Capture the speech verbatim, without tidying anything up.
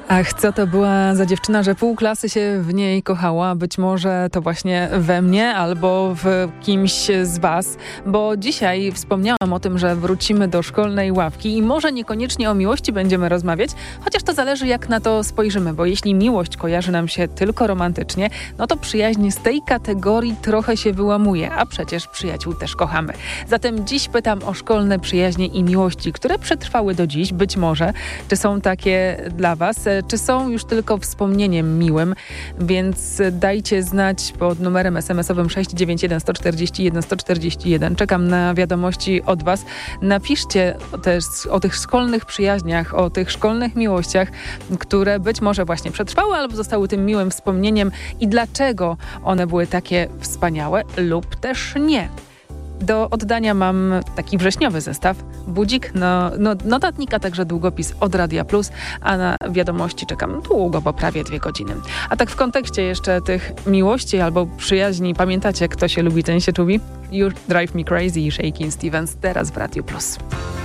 Ach, co to była za dziewczyna, że pół klasy się w niej kochała? Być może to właśnie we mnie albo w kimś z was, bo dzisiaj wspomniałam o tym, że wrócimy do szkolnej ławki i może niekoniecznie o miłości będziemy rozmawiać, chociaż to zależy, jak na to spojrzymy, bo jeśli miłość kojarzy nam się tylko romantycznie, no to przyjaźń z tej kategorii trochę się wyłamuje, a przecież przyjaciół też kochamy. Zatem dziś pytam o szkolne przyjaźnie i miłości, które przetrwały do dziś, być może. Czy są takie dla was? Czy są już tylko wspomnieniem miłym? Więc dajcie znać pod numerem es em esowym sześć dziewięć jeden jeden cztery jeden jeden cztery jeden. Czekam na wiadomości od was. Napiszcie też o tych szkolnych przyjaźniach, o tych szkolnych miłościach, które być może właśnie przetrwały albo zostały tym miłym wspomnieniem i dlaczego one były takie wspaniałe lub też nie. Do oddania mam taki wrześniowy zestaw, budzik, no, no, notatnik, a także długopis od Radia Plus, a na wiadomości czekam długo, bo prawie dwie godziny. A tak w kontekście jeszcze tych miłości albo przyjaźni, pamiętacie, kto się lubi, ten się czubi? You Drive Me Crazy i Shakin' Stevens teraz w Radiu Plus.